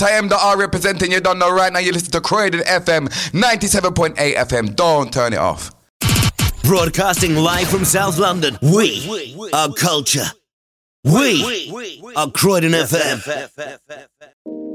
Time the R representing, you don't know right now. You listen to Croydon FM 97.8 FM. Don't turn it off. Broadcasting live from South London. We are culture. We are Croydon FM.